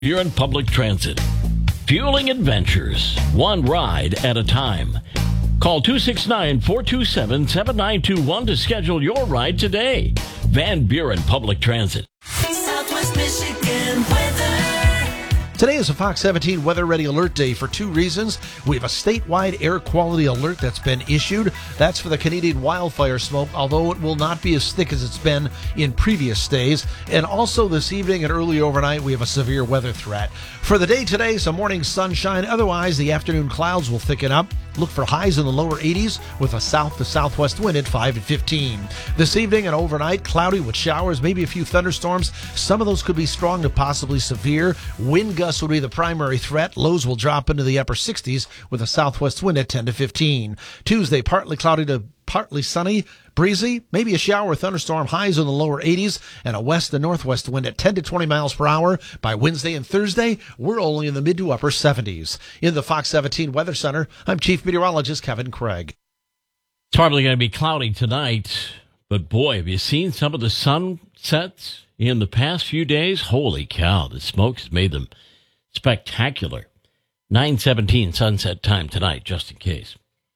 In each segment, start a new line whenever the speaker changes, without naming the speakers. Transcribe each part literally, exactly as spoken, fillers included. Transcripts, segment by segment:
You're in public transit. Fueling adventures, one ride at a time. Call two six nine, four two seven, seven nine two one to schedule your ride today. Van Buren Public Transit.
Southwest Michigan weather.
Today is a Fox seventeen Weather Ready Alert Day for two reasons. We have a statewide air quality alert that's been issued. That's for the Canadian wildfire smoke, although it will not be as thick as it's been in previous days. And also this evening and early overnight, we have a severe weather threat. For the day today, some morning sunshine. Otherwise, the afternoon clouds will thicken up. Look for highs in the lower eighties with a south to southwest wind at five and fifteen. This evening and overnight, cloudy with showers, maybe a few thunderstorms. Some of those could be strong to possibly severe. Wind gusts would be the primary threat. Lows will drop into the upper sixties with a southwest wind at ten to fifteen. Tuesday, partly cloudy to partly sunny, breezy, maybe a shower or thunderstorm, highs in the lower eighties, and a west and northwest wind at ten to twenty miles per hour. By Wednesday and Thursday, we're only in the mid to upper seventies. In the Fox seventeen Weather Center, I'm Chief Meteorologist Kevin Craig.
It's probably going to be cloudy tonight, but boy, have you seen some of the sunsets in the past few days? Holy cow, the smoke has made them spectacular. nine seventeen sunset time tonight, just in case.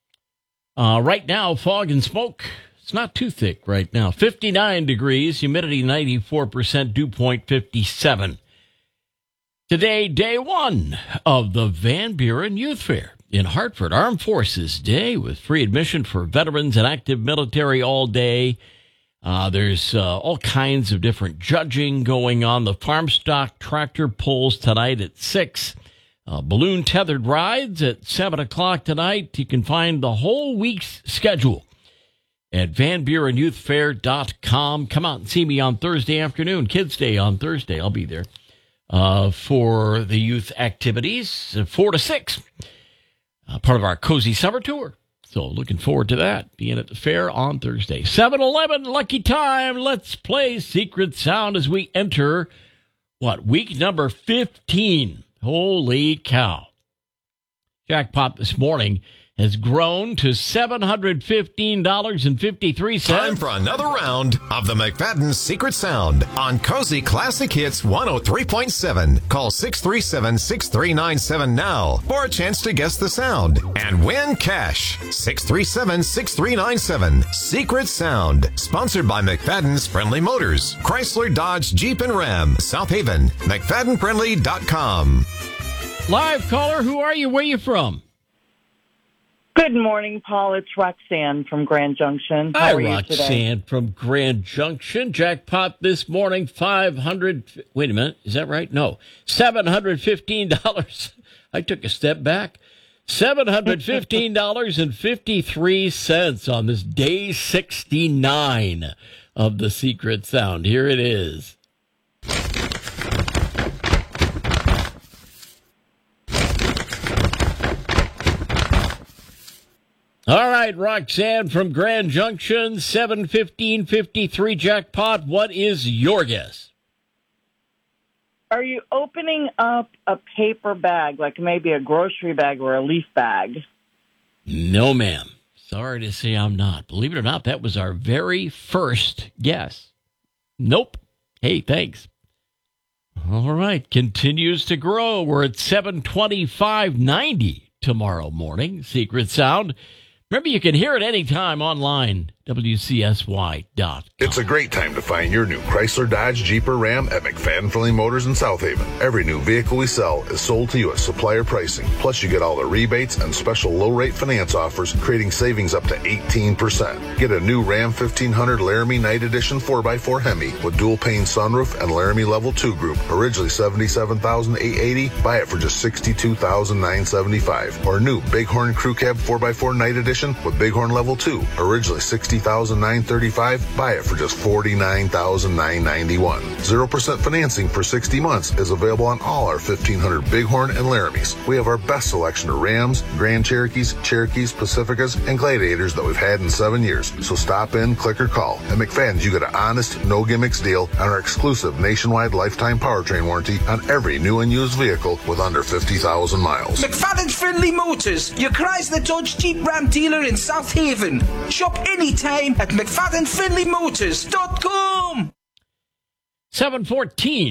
Uh, right now, fog and smoke. It's not too thick right now. fifty-nine degrees, humidity ninety-four percent, dew point fifty-seven. Today, day one of the Van Buren Youth Fair in Hartford. Armed Forces Day with free admission for veterans and active military all day. Uh, there's uh, all kinds of different judging going on. The farm stock tractor pulls tonight at six. Uh, balloon tethered rides at seven o'clock tonight. You can find the whole week's schedule at van buren youth fair dot com. Come out and see me on Thursday afternoon. Kids Day on Thursday. I'll be there uh, for the youth activities, uh, four to six. Uh, part of our Cozy Summer Tour. So looking forward to that, being at the fair on Thursday. seven eleven, lucky time. Let's play Secret Sound as we enter, what, week number fifteen. Holy cow. Jackpot this morning has grown to seven hundred fifteen dollars and fifty-three cents.
Time for another round of the McFadden Secret Sound on Cozy Classic Hits one oh three point seven. Call six three seven, six three nine seven now for a chance to guess the sound and win cash. six three seven, six three nine seven. Secret Sound. Sponsored by McFadden's Friendly Motors, Chrysler, Dodge, Jeep, and Ram, South Haven. McFadden Friendly dot com.
Live caller, who are you? Where are you from?
Good morning, Paul. It's Roxanne from Grand Junction. How
Hi,
are you
Roxanne
today?
from Grand Junction. Jackpot this morning, five hundred. Wait a minute, is that right? No, seven hundred fifteen dollars. I took a step back. seven hundred fifteen dollars and fifty-three cents on this day sixty-nine of the Secret Sound. Here it is. All right, Roxanne from Grand Junction, seven fifteen fifty-three jackpot. What is your guess?
Are you opening up a paper bag, like maybe a grocery bag or a leaf bag?
No, ma'am. Sorry to say I'm not. Believe it or not, that was our very first guess. Nope. Hey, thanks. All right, continues to grow. We're at seven twenty-five ninety tomorrow morning. Secret Sound. Remember, you can hear it anytime online, W C S Y dot com.
It's a great time to find your new Chrysler, Dodge, Jeep, or Ram at McFadden Friendly Motors in South Haven. Every new vehicle we sell is sold to you at supplier pricing. Plus, you get all the rebates and special low-rate finance offers, creating savings up to eighteen percent. Get a new Ram fifteen hundred Laramie Night Edition four by four Hemi with dual-pane sunroof and Laramie Level two Group. Originally seventy-seven thousand eight hundred eighty dollars, buy it for just sixty-two thousand nine hundred seventy-five dollars. Or new Bighorn Crew Cab four by four Night Edition with Bighorn Level two. Originally sixty thousand nine hundred thirty-five dollars, buy it for just forty-nine thousand nine hundred ninety-one dollars. zero percent financing for sixty months is available on all our fifteen hundred Bighorn and Laramies. We have our best selection of Rams, Grand Cherokees, Cherokees, Pacificas, and Gladiators that we've had in seven years. So stop in, click, or call. At McFadden's, you get an honest, no gimmicks deal on our exclusive nationwide lifetime powertrain warranty on every new and used vehicle with under fifty thousand miles.
McFadden's Friendly Motors, your Chrysler Dodge Jeep Ram dealer in South Haven. Shop anytime at mcfadden friendly motors dot com.
seven fourteen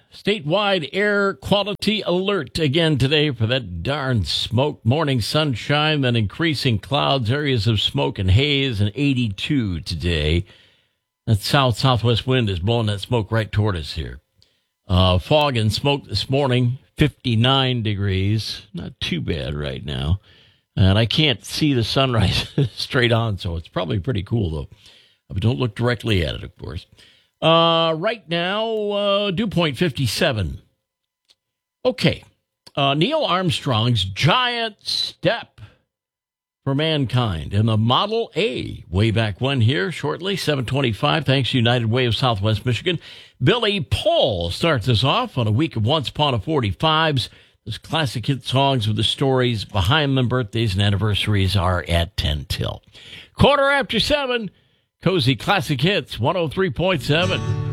statewide air quality alert again today for that darn smoke. Morning sunshine, then increasing clouds, areas of smoke and haze, and eighty-two today. That south-southwest wind is blowing that smoke right toward us here. Uh, fog and smoke this morning, fifty-nine degrees. Not too bad right now. And I can't see the sunrise straight on, so it's probably pretty cool, though. But don't look directly at it, of course. Uh, right now, uh, dew point fifty-seven. Okay. Uh, Neil Armstrong's giant step for mankind in the Model A. Way back when here, shortly, seven twenty-five, thanks to United Way of Southwest Michigan. Billy Paul starts us off on a week of Once Upon a forty-fives. Those classic hit songs with the stories behind them, birthdays and anniversaries are at ten till. Quarter after seven. Cozy Classic Hits, one oh three point seven.